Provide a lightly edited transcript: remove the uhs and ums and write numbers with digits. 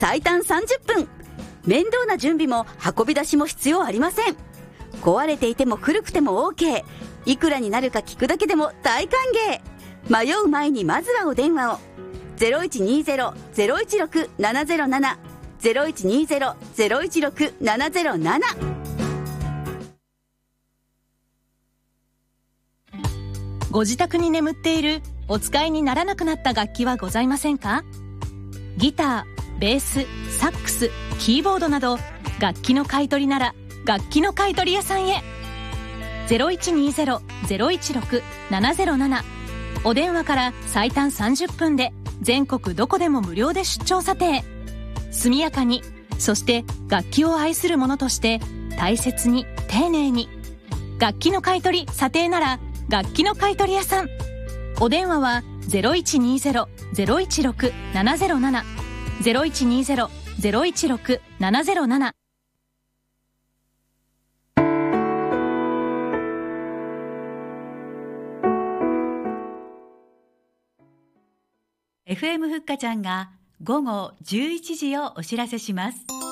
最短30分。面倒な準備も運び出しも必要ありません。壊れていても古くても OK。 いくらになるか聞くだけでも大歓迎。迷う前にまずはお電話を。 0120-016-707 0120-016-707。 ご自宅に眠っているお使いにならなくなった楽器はございませんか？ギター、ベース、サックス、キーボードなど楽器の買い取りなら楽器の買い取り屋さんへ。 0120-016-707 お電話から最短30分で全国どこでも無料で出張査定。速やかに、そして楽器を愛する者として大切に丁寧に。楽器の買い取り査定なら楽器の買い取り屋さん。お電話は 0120-016-707 0120-016-707。 FM ふっかちゃんが午後11時をお知らせします。